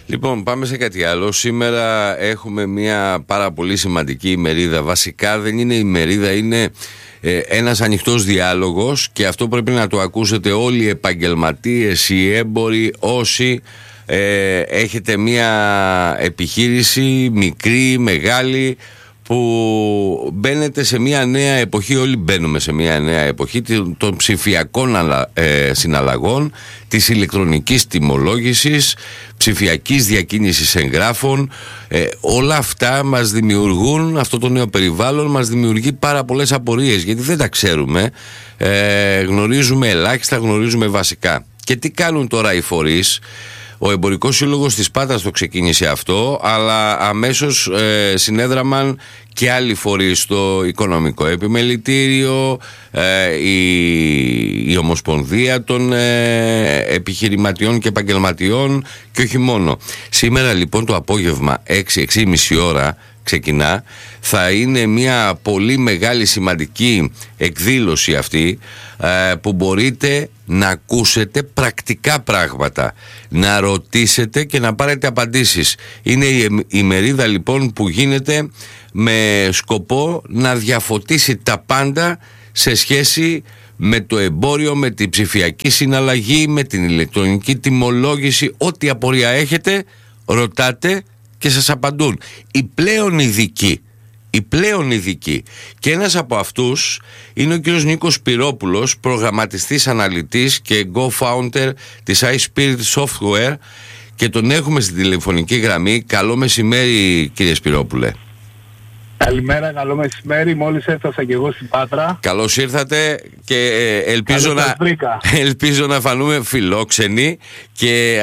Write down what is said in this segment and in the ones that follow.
Λοιπόν, πάμε σε κάτι άλλο. Σήμερα έχουμε μια πάρα πολύ σημαντική ημερίδα. Βασικά δεν είναι ημερίδα, είναι ένας ανοιχτός διάλογος, και αυτό πρέπει να το ακούσετε όλοι οι επαγγελματίες, οι έμποροι, όσοι έχετε μια επιχείρηση μικρή, μεγάλη, που μπαίνετε σε μια νέα εποχή. Όλοι μπαίνουμε σε μια νέα εποχή των ψηφιακών συναλλαγών, της ηλεκτρονικής τιμολόγησης, ψηφιακής διακίνησης εγγράφων. Όλα αυτά μας δημιουργούν, αυτό το νέο περιβάλλον μας δημιουργεί πάρα πολλές απορίες, γιατί δεν τα ξέρουμε, γνωρίζουμε ελάχιστα, γνωρίζουμε βασικά. Και τι κάνουν τώρα οι φορείς? Ο Εμπορικός Σύλλογος της Πάτρας το ξεκίνησε αυτό, αλλά αμέσως συνέδραμαν και άλλοι φορείς, το Οικονομικό Επιμελητήριο, η Ομοσπονδία των Επιχειρηματιών και Επαγγελματιών, και όχι μόνο. Σήμερα λοιπόν το απόγευμα 6-6.30 ώρα ξεκινά. Θα είναι μια πολύ μεγάλη σημαντική εκδήλωση αυτή, που μπορείτε να ακούσετε πρακτικά πράγματα, να ρωτήσετε και να πάρετε απαντήσεις. Είναι η ημερίδα λοιπόν που γίνεται με σκοπό να διαφωτίσει τα πάντα σε σχέση με το εμπόριο, με την ψηφιακή συναλλαγή, με την ηλεκτρονική τιμολόγηση. Ό,τι απορία έχετε ρωτάτε και σας απαντούν οι πλέον ειδικοί. Και ένας από αυτούς είναι ο κύριος Νίκος Σπυρόπουλος, προγραμματιστής αναλυτής και co-founder της iSpirit Software, και τον έχουμε στην τηλεφωνική γραμμή. Καλό μεσημέρι, κύριε Σπυρόπουλε. Καλημέρα, καλό μεσημέρι. Μόλις έφτασα και εγώ στην Πάτρα. Καλώς ήρθατε, και ελπίζω να φανούμε φιλόξενοι. Και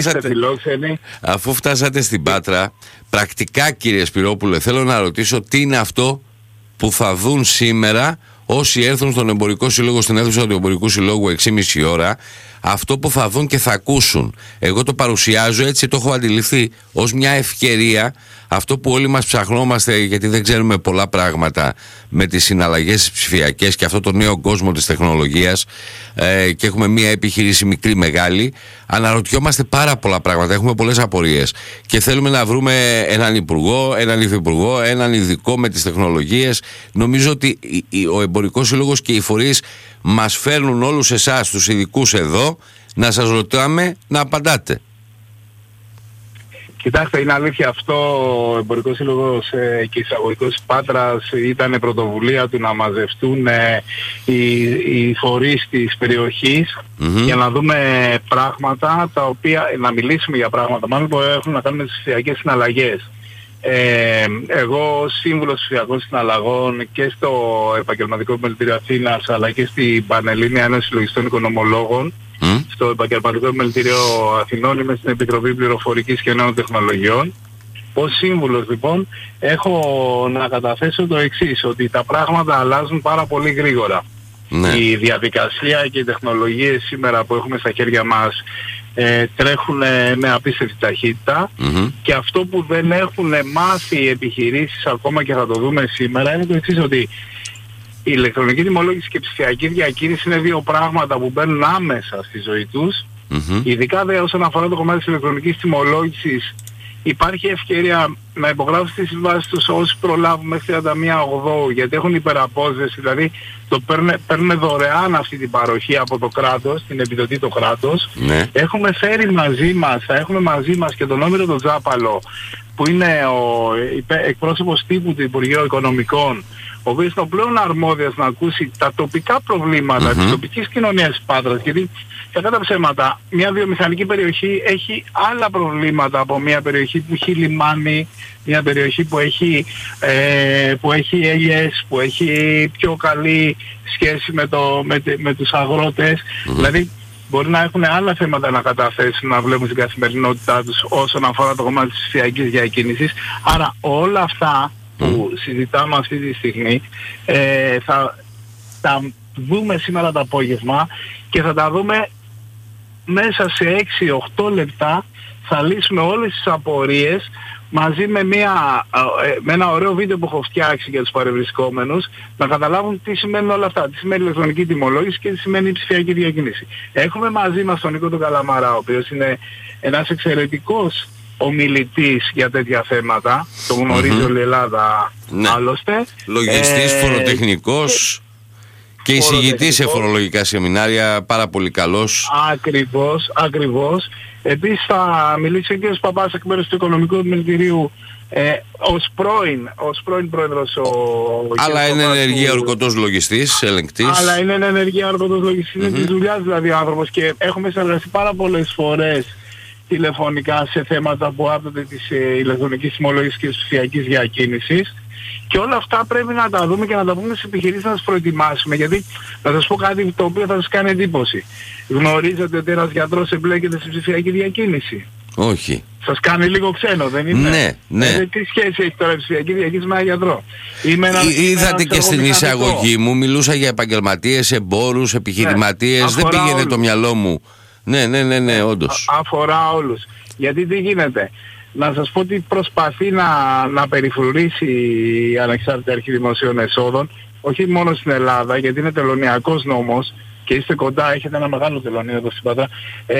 αφού φτάσατε στην Πάτρα, πρακτικά, κύριε Σπυρόπουλε, θέλω να ρωτήσω τι είναι αυτό που θα δουν σήμερα όσοι έρθουν στον Εμπορικό Σύλλογο, στην αίθουσα του Εμπορικού Συλλόγου 6.30 ώρα. Αυτό που θα δουν και θα ακούσουν, εγώ το παρουσιάζω έτσι, το έχω αντιληφθεί ως μια ευκαιρία, αυτό που όλοι μας ψαχνόμαστε, γιατί δεν ξέρουμε πολλά πράγματα με τις συναλλαγές ψηφιακές και αυτό το νέο κόσμο της τεχνολογίας, και έχουμε μια επιχείρηση μικρή, μεγάλη, αναρωτιόμαστε πάρα πολλά πράγματα, έχουμε πολλές απορίες και θέλουμε να βρούμε έναν υπουργό, έναν υφυπουργό, έναν ειδικό με τις τεχνολογίες. Νομίζω ότι ο Εμπορικός Σύλλογος και οι φορείς μας φέρνουν όλους εσάς τους ειδικούς εδώ να σας ρωτάμε, να απαντάτε. Κοιτάξτε, είναι αλήθεια αυτό. Ο Εμπορικός Σύλλογος και Εισαγωγικός Πάτρας ήταν πρωτοβουλία του να μαζευτούν οι φορείς της περιοχής για να δούμε πράγματα τα οποία, να μιλήσουμε για πράγματα μάλλον που έχουν να κάνουν με τις ψηφιακές συναλλαγές. Εγώ σύμβουλος ψηφιακών συναλλαγών και στο Επαγγελματικό Επιμελητήριο Αθήνας, αλλά και στην Πανελλήνια Ένωση Συλλογιστών Οικονομολόγων. Στο Επαγγελματικό Επιμελητήριο Αθηνών είμαι στην Επιτροπή Πληροφορικής και Νέων Τεχνολογιών. Ως σύμβουλος λοιπόν έχω να καταθέσω το εξής, ότι τα πράγματα αλλάζουν πάρα πολύ γρήγορα. Η διαδικασία και οι τεχνολογίες σήμερα που έχουμε στα χέρια μας τρέχουν με απίστευτη ταχύτητα, και αυτό που δεν έχουν μάθει οι επιχειρήσεις ακόμα, και θα το δούμε σήμερα, είναι το εξής, ότι η ηλεκτρονική τιμολόγηση και η ψηφιακή διακίνηση είναι δύο πράγματα που μπαίνουν άμεσα στη ζωή τους. Ειδικά δε όσον αφορά το κομμάτι της ηλεκτρονικής τιμολόγησης, υπάρχει ευκαιρία να υπογράψουν τις συμβάσεις τους όσοι προλάβουν μέχρι 31/8, γιατί έχουν υπεραπόσδεση, δηλαδή το παίρνουν δωρεάν αυτή την παροχή από το κράτος, την επιδοτεί το κράτος. Έχουμε φέρει μαζί μας, θα έχουμε μαζί μας και τον Όμηρο τον Τζάπαλο, που είναι ο εκπρόσωπος τύπου του Υπουργείου Οικονομικών, ο οποίος είναι ο πλέον αρμόδιος να ακούσει τα τοπικά προβλήματα της τοπικής κοινωνίας της Πάτρας, γιατί κατά τα ψέματα μια βιομηχανική περιοχή έχει άλλα προβλήματα από μια περιοχή που έχει λιμάνι, μια περιοχή που έχει ελιές, που έχει πιο καλή σχέση με τους αγρότες. Δηλαδή μπορεί να έχουν άλλα θέματα να καταθέσουν, να βλέπουν στην καθημερινότητά τους όσον αφορά το κομμάτι της ψηφιακής διακίνησης. Άρα όλα αυτά που συζητάμε αυτή τη στιγμή θα τα δούμε σήμερα το απόγευμα, και θα τα δούμε μέσα σε 6-8 λεπτά. Θα λύσουμε όλες τις απορίες μαζί με ένα ωραίο βίντεο που έχω φτιάξει για τους παρευρισκόμενους, να καταλάβουν τι σημαίνουν όλα αυτά, τι σημαίνει ηλεκτρονική τιμολόγηση και τι σημαίνει η ψηφιακή διακίνηση. Έχουμε μαζί μας τον Νίκο τον Καλαμαρά, ο οποίος είναι ένας εξαιρετικός ομιλητής για τέτοια θέματα. Το γνωρίζει όλη η Ελλάδα άλλωστε. Λογιστής, φοροτεχνικός και εισηγητής σε φορολογικά σεμινάρια, πάρα πολύ καλός. Ακριβώς. Επίσης θα μιλήσει ο κ. Παπάς εκ μέρους του Οικονομικού Επιμελητηρίου ως πρώην πρόεδρος αλλά είναι ενεργεία ορκωτός λογιστής, ελεγκτής. Αλλά είναι ενεργεία ορκωτός λογιστής, είναι της δουλειάς δηλαδή ο άνθρωπος, και έχουμε συνεργαστεί πάρα πολλές φορές τηλεφωνικά σε θέματα που άπτονται της ηλεκτρονικής τιμολόγησης και της ψηφιακής διακίνησης. Και όλα αυτά πρέπει να τα δούμε και να τα πούμε στις επιχειρήσεις, να τις προετοιμάσουμε. Γιατί θα σας πω κάτι το οποίο θα σας κάνει εντύπωση. Γνωρίζετε ότι ένας γιατρός εμπλέκεται στη ψηφιακή διακίνηση? Όχι. Σας κάνει λίγο ξένο, δεν είναι? Ναι. Τι σχέση έχει τώρα η ψηφιακή διακίνηση με ένα γιατρό? Είδατε και στην εισαγωγή μου, μιλούσα για επαγγελματίες, εμπόρους, επιχειρηματίες, δεν πήγαινε όλους το μυαλό μου. Ναι, όντως. Αφορά όλους. Γιατί τι γίνεται? Να σας πω ότι προσπαθεί να περιφρουρήσει η Ανεξάρτητη Αρχή Δημοσίων Εσόδων, όχι μόνο στην Ελλάδα, γιατί είναι τελωνειακός νόμος και είστε κοντά, έχετε ένα μεγάλο τελωνείο εδώ στην Πάτρα,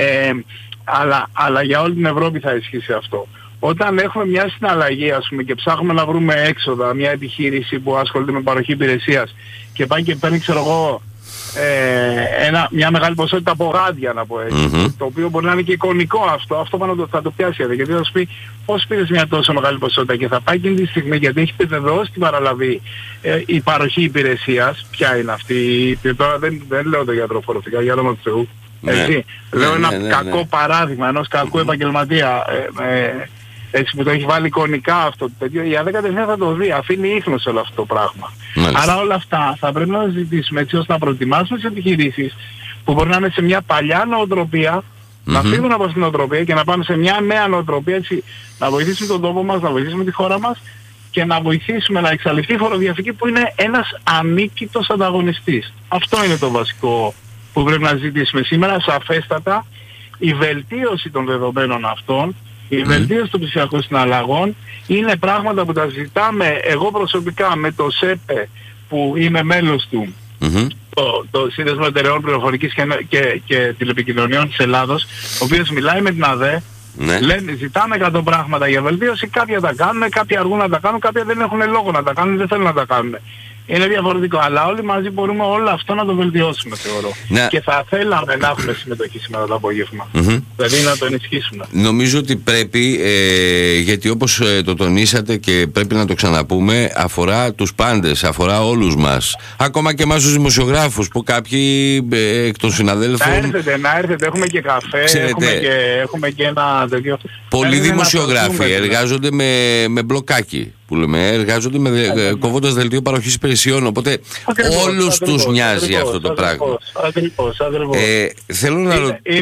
αλλά για όλη την Ευρώπη θα ισχύσει αυτό. Όταν έχουμε μια συναλλαγή, ας πούμε, και ψάχνουμε να βρούμε έξοδα, μια επιχείρηση που ασχολείται με παροχή υπηρεσίας και πάει και παίρνει, ξέρω εγώ, μια μεγάλη ποσότητα από γάντια, να πω έτσι, το οποίο μπορεί να είναι και εικονικό αυτό πάνω θα το πιάσει, γιατί θα σου πει πώς πήρες μια τόσο μεγάλη ποσότητα, και θα πάει εκείνη τη στιγμή, γιατί έχει επιβεβαιώσει την παραλαβή η παροχή υπηρεσίας, ποια είναι αυτή, τώρα δεν λέω το γιατροφορευτικά, για όνομα του Θεού, έτσι, λέω ένα κακό παράδειγμα ενός κακού επαγγελματία, έτσι, που το έχει βάλει εικονικά αυτό το παιδί, η ΑΔΕ κατευθείαν θα το δει, αφήνει ίχνος όλο αυτό το πράγμα. Άρα όλα αυτά θα πρέπει να ζητήσουμε έτσι ώστε να προετοιμάσουμε τις επιχειρήσεις που μπορεί να είναι σε μια παλιά νοοτροπία, να φύγουν από την νοοτροπία και να πάμε σε μια νέα νοοτροπία, έτσι, να βοηθήσουμε τον τόπο μας, να βοηθήσουμε τη χώρα μας και να βοηθήσουμε να εξαλειφθεί η φοροδιαφυγή, που είναι ένας ανίκητος ανταγωνιστής. Αυτό είναι το βασικό που πρέπει να ζητήσουμε σήμερα. Σαφέστατα η βελτίωση των δεδομένων αυτών, η βελτίωση των ψηφιακών συναλλαγών είναι πράγματα που τα ζητάμε εγώ προσωπικά με το ΣΕΠΕ που είμαι μέλος του, το Σύνδεσμο Εταιρεών Πληροφορικής και Τηλεπικοινωνιών της Ελλάδος, ο οποίος μιλάει με την ΑΔΕ. Λένε, ζητάμε 100 πράγματα για βελτίωση, κάποια τα κάνουν, κάποια αργούν να τα κάνουν, κάποια δεν έχουν λόγο να τα κάνουν, δεν θέλουν να τα κάνουν. Είναι διαφορετικό, αλλά όλοι μαζί μπορούμε όλο αυτό να το βελτιώσουμε, θεωρώ. Και θα θέλαμε να έχουμε συμμετοχή σήμερα το απόγευμα. Δηλαδή να το ενισχύσουμε. Νομίζω ότι πρέπει, γιατί όπως το τονίσατε και πρέπει να το ξαναπούμε, αφορά τους πάντες, αφορά όλους μας. Ακόμα και εμάς τους δημοσιογράφους, που κάποιοι εκ των συναδέλφων... Να έρθετε, έχουμε και καφέ, έχουμε και ένα τέτοιο... Πολλοί δημοσιογράφοι εργάζονται με μπλοκάκι, που λέμε, εργάζονται κοβώντας δελτίο παροχής υπηρεσιών, οπότε όλους τους νοιάζει αυτό το πράγμα. Ακριβώς. Θέλω να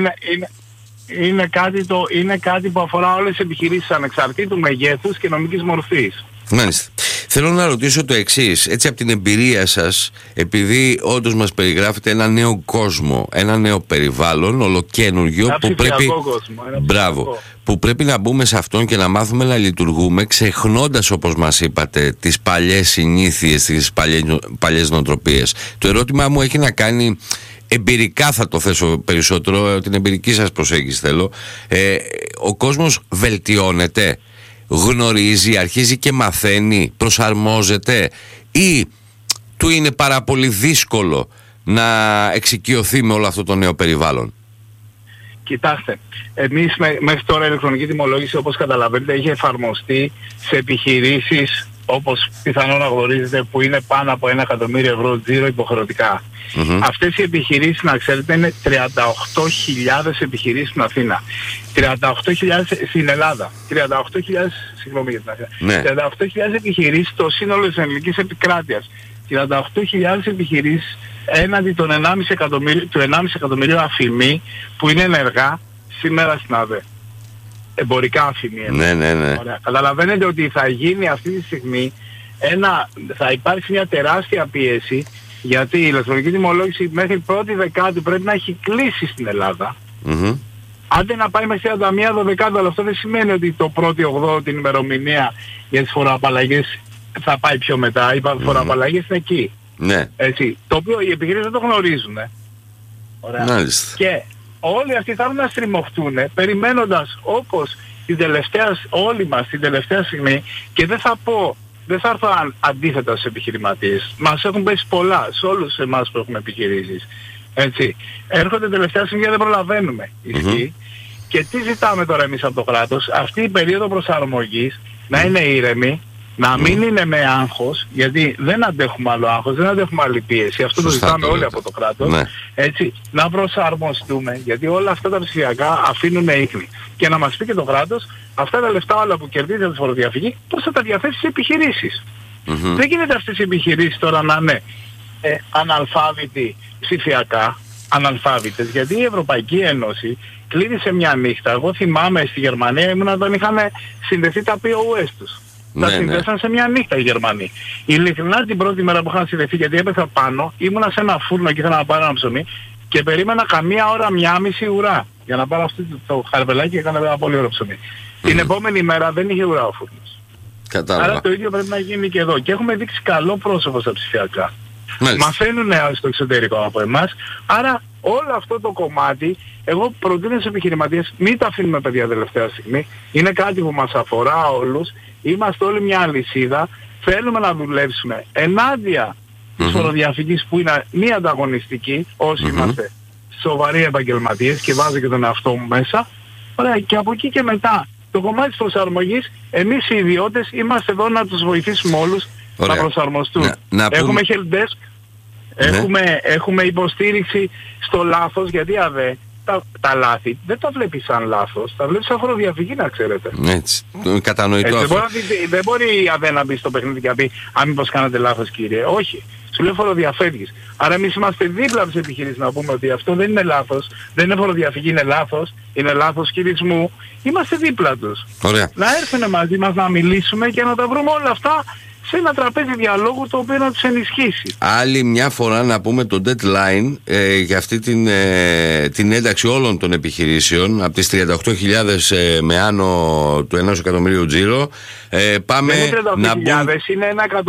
είναι κάτι που αφορά όλες τις επιχειρήσεις ανεξαρτήτου μεγέθους και νομικής μορφής. Μάλιστα. Θέλω να ρωτήσω το εξής, έτσι από την εμπειρία σας, επειδή όντως μας περιγράφετε ένα νέο κόσμο, ένα νέο περιβάλλον, ολοκένουργιο, που πρέπει να μπούμε σε αυτόν και να μάθουμε να λειτουργούμε, ξεχνώντας, όπως μας είπατε, τις παλιές συνήθειες, τις παλιές νοοτροπίες. Το ερώτημά μου έχει να κάνει, εμπειρικά θα το θέσω περισσότερο, την εμπειρική σας προσέγγιση θέλω. Ο κόσμος βελτιώνεται, γνωρίζει, αρχίζει και μαθαίνει, προσαρμόζεται, ή του είναι πάρα πολύ δύσκολο να εξοικειωθεί με όλο αυτό το νέο περιβάλλον? Κοιτάξτε, εμείς μέχρι τώρα η ηλεκτρονική τιμολόγηση, όπως καταλαβαίνετε, έχει εφαρμοστεί σε επιχειρήσεις, όπως πιθανόν να γνωρίζετε, που είναι πάνω από 1 εκατομμύριο ευρώ τζίρο υποχρεωτικά. Αυτές οι επιχειρήσεις, να ξέρετε, είναι 38.000 επιχειρήσεις στην Αθήνα. 38.000 στην Ελλάδα. 38.000, συγγνώμη για την Αθήνα. 38.000 επιχειρήσεις στο σύνολο της ελληνικής επικράτειας. 38.000 επιχειρήσεις έναντι του 1,5 εκατομμυρίου αφημί που είναι ενεργά σήμερα στην ΑΔΕ. Εμπορικά αφημί. Ναι. Ωραία. Καταλαβαίνετε ότι θα γίνει αυτή τη στιγμή θα υπάρξει μια τεράστια πίεση, γιατί η ηλεκτρονική τιμολόγηση μέχρι 1η Δεκάτου πρέπει να έχει κλείσει στην Ελλάδα. Άντε να πάει μέχρι 31 Δεκάτου, αλλά αυτό δεν σημαίνει ότι το 1η Οκτώβρη την ημερομηνία για τις φοροαπαλλαγές θα πάει πιο μετά. Οι φοροαπαλλαγές είναι εκεί. Ναι. Έτσι, το οποίο οι επιχειρήσεις δεν το γνωρίζουν. Ωραία. Μάλιστα. Και όλοι αυτοί θα έρθουν να στριμωχτούν περιμένοντας, όπως όλοι μας την τελευταία στιγμή, και δεν θα έρθω αντίθετα στους επιχειρηματίες. Μας έχουν πέσει πολλά, σε όλους εμάς που έχουμε επιχειρήσεις. Έτσι. Έρχονται τελευταία στιγμή και δεν προλαβαίνουμε. Και τι ζητάμε τώρα εμείς από το κράτος? Αυτή η περίοδο προσαρμογής να είναι ήρεμη, να μην είναι με άγχος, γιατί δεν αντέχουμε άλλο άγχος, δεν αντέχουμε άλλη πίεση. Αυτό το ζητάμε όλοι από το κράτος. Ναι. Έτσι, να προσαρμοστούμε, γιατί όλα αυτά τα ψηφιακά αφήνουν ίχνη. Και να μας πει και το κράτος, αυτά τα λεφτά όλα που κερδίζει από τη φοροδιαφυγή, πώς θα τα διαθέσει στις επιχειρήσεις. Δεν γίνεται αυτές οι επιχειρήσεις τώρα να είναι αναλφάβητοι ψηφιακά, αναλφάβητες, γιατί η Ευρωπαϊκή Ένωση κλείδησε μια νύχτα. Εγώ θυμάμαι στη Γερμανία ήμουν όταν είχαν συνδεθεί τα POS τους. Τα συνδέσαν σε μια νύχτα οι Γερμανοί. Ειλικρινά την πρώτη μέρα που είχαν συνδεθεί, γιατί έπεσα πάνω, ήμουνα σε ένα φούρνο και ήθελα να πάρω ένα ψωμί και περίμενα καμία ώρα, 1,5 ουρά για να πάρω αυτό το χαρβελάκι και έκανα ένα πολύ ωραίο ψωμί. Την επόμενη μέρα δεν είχε ουρά ο φούρνος. Άρα το ίδιο πρέπει να γίνει και εδώ. Και έχουμε δείξει καλό πρόσωπο στα ψηφιακά. Μαθαίνουν στο εξωτερικό από εμάς. Άρα όλο αυτό το κομμάτι, εγώ προτείνω στους επιχειρηματίες, μην τα αφήνουμε παιδιά τελευταία στιγμή. Είναι κάτι που μας αφορά όλους. Είμαστε όλοι μια αλυσίδα. Θέλουμε να δουλέψουμε ενάντια της φοροδιαφυγής που είναι μη ανταγωνιστική, όσοι είμαστε σοβαροί επαγγελματίες, και βάζω και τον εαυτό μου μέσα. Ωραία, και από εκεί και μετά, το κομμάτι της προσαρμογής, εμείς οι ιδιώτες είμαστε εδώ να τους βοηθήσουμε όλους. Ωραία. Να προσαρμοστούν. Έχουμε help desk, έχουμε υποστήριξη στο λάθος, γιατί τα λάθη δεν τα βλέπεις σαν λάθος, τα βλέπεις σαν φοροδιαφυγή, να ξέρετε. Έτσι, κατανοητό αυτό. Δεν μπορεί η ΑΔΕ να μπει στο παιχνίδι και να πει «Αν μήπως κάνατε λάθος κύριε». Όχι. Σου λέει φοροδιαφεύγεις. Άρα εμείς είμαστε δίπλα από τις επιχειρήσεις να πούμε ότι αυτό δεν είναι λάθος, δεν είναι φοροδιαφυγή, είναι λάθος χειρισμού. Είμαστε δίπλα τους. Ωραία. Να έρθουν μαζί μας να μιλήσουμε και να τα βρούμε όλα αυτά σε ένα τραπέζι διαλόγου το οποίο να τους ενισχύσει. Άλλη μια φορά να πούμε το deadline για αυτή την ένταξη όλων των επιχειρήσεων από τις 38.000 με άνω του 1 εκατομμύριου τζίρο. Πάμε δεν είναι 38.000, είναι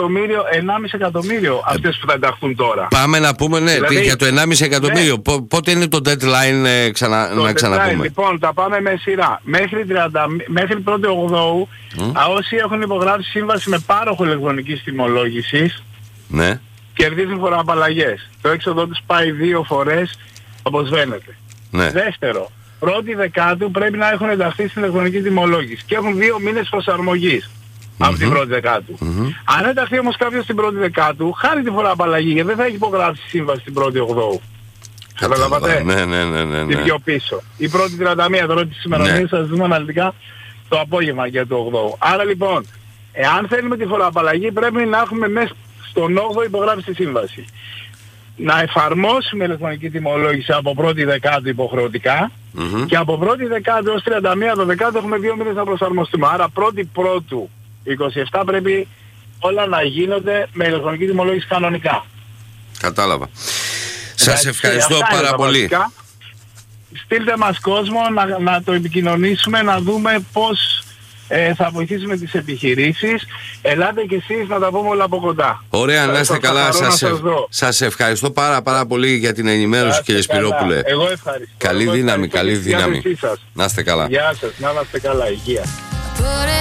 1,5 εκατομμύριο αυτές που θα ενταχθούν τώρα. Πάμε να πούμε δηλαδή, για το 1,5 εκατομμύριο. Ναι. Πότε είναι το deadline να ξαναπούμε? Λοιπόν, τα πάμε με σειρά. Μέχρι 1η Οκτώου, όσοι έχουν υπογράψει σύμβαση με πάροχο ηλεκτρονικής τιμολόγησης, κερδίζουν φοροαπαλλαγές. Το έξοδο τους πάει 2 φορές, αποσβαίνεται. Δεύτερο, 1η Δεκάτου πρέπει να έχουν ενταχθεί στην ηλεκτρονική τιμολόγηση και έχουν 2 μήνες προσαρμογής από την 1η Δεκάτου. Αν ενταχθεί όμως κάποιος στην 1η Δεκάτου, χάνει τη φοροαπαλλαγή, γιατί δεν θα έχει υπογράψει σύμβαση την 1η Οκτώου. Καταλαβαίνετε? Ναι. Την πιο πίσω. Η 1η 31, τώρα τις ημερομηνίες σας δούμε αναλυτικά το απόγευμα για το 8. Άρα λοιπόν, εάν θέλουμε τη φοροαπαλλαγή πρέπει να έχουμε μέσα στον 8ο υπογράψει τη σύμβαση. Να εφαρμόσουμε ηλεκτρονική τιμολόγηση από 1η Δεκάτου υποχρεωτικά και από 1η Δεκάτου ως 31 το Δεκάτου έχουμε 2 μήνες να προσαρμοστούμε. Άρα 1η Πρώτου 27 πρέπει όλα να γίνονται με ηλεκτρονική τιμολόγηση κανονικά. Κατάλαβα. Σας ευχαριστώ πάρα πολύ. Στείλτε μας κόσμο να το επικοινωνήσουμε, να δούμε πώς θα βοηθήσουμε τις επιχειρήσεις. Ελάτε και εσείς να τα πούμε όλα από κοντά. Ωραία, να είστε καλά. Σας ευχαριστώ πάρα πολύ για την ενημέρωση, κύριε Σπυρόπουλε. Εγώ ευχαριστώ. Καλή δύναμη. Να είστε καλά. Γεια σας, να είστε καλά. Υγεία.